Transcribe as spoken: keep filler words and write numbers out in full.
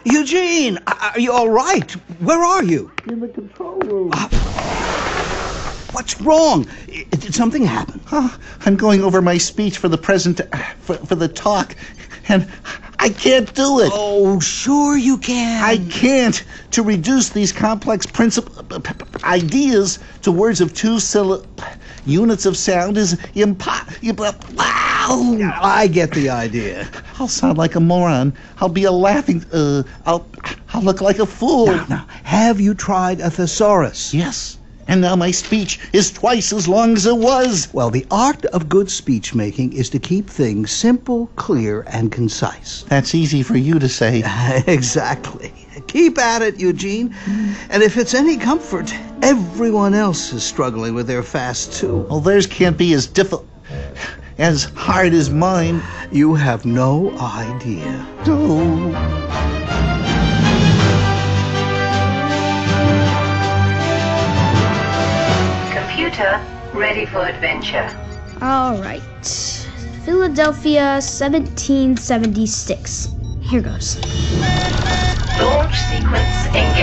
Eugene, are you all right? Where are you? In the control room. Uh, what's wrong? I- Did something happen? Huh, I'm going over my speech for the present, for, for the talk, and I can't do it. Oh, sure you can. I can't. To reduce these complex princip- ideas to words of two sylla- units of sound is impossible. Wow! I get the idea. I'll sound like a moron. I'll be a laughing. Uh, I'll. I'll look like a fool. Now, now, have you tried a thesaurus? Yes. And now my speech is twice as long as it was. Well, the art of good speech making is to keep things simple, clear, and concise. That's easy for you to say. Exactly. Keep at it, Eugene. And if it's any comfort, everyone else is struggling with their fast, too. Well, theirs can't be as difficult, as hard as mine. You have no idea. Oh. Computer ready for adventure. All right. Philadelphia, seventeen seventy-six. Here goes. Launch sequence engaged.